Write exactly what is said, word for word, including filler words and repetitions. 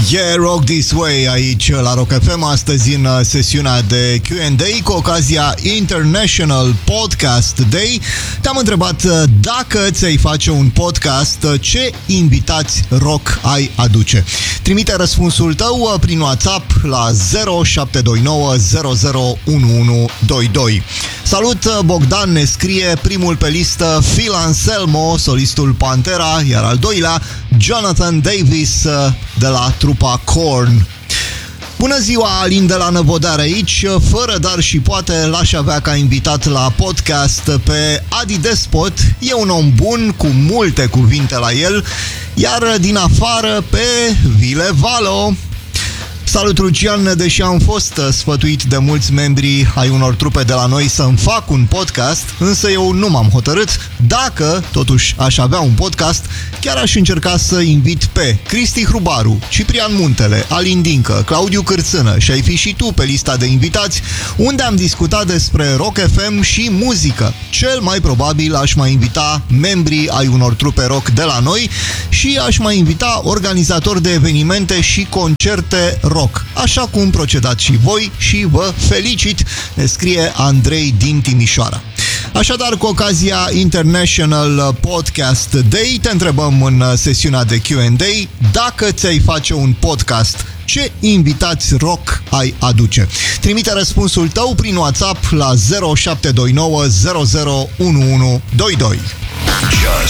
Yeah, Rock This Way aici la Rock F M, astăzi în sesiunea de Q and A cu ocazia International Podcast Day. Te-am întrebat dacă ți-ai face un podcast, ce invitați rock ai aduce. Trimite răspunsul tău prin WhatsApp la zero șapte doi nouă zero zero unu unu doi doi. Salut, Bogdan ne scrie, primul pe listă Phil Anselmo, solistul Pantera, iar al doilea Jonathan Davis de la trupa Korn. Bună ziua, Alin de la Năvodare aici. Fără dar și poate l-aș avea ca invitat la podcast pe Adi Despot. E un om bun, cu multe cuvinte la el. Iar din afară pe Vile Valo. Salut, Lucian, deși am fost sfătuit de mulți membri ai unor trupe de la noi să-mi fac un podcast, însă eu nu m-am hotărât. Dacă totuși aș avea un podcast, chiar aș încerca să invit pe Cristi Hrubaru, Ciprian Muntele, Alin Dincă, Claudiu Cârțână și ai fi și tu pe lista de invitați, unde am discutat despre Rock F M și muzică. Cel mai probabil aș mai invita membrii ai unor trupe rock de la noi și aș mai invita organizatori de evenimente și concerte rock. Așa cum procedați și voi și vă felicit, ne scrie Andrei din Timișoara. Așadar, cu ocazia International Podcast Day, te întrebăm în sesiunea de Q and A dacă ți-ai face un podcast, ce invitați rock ai aduce. Trimite răspunsul tău prin WhatsApp la zero șapte doi nouă zero zero unu unu doi doi.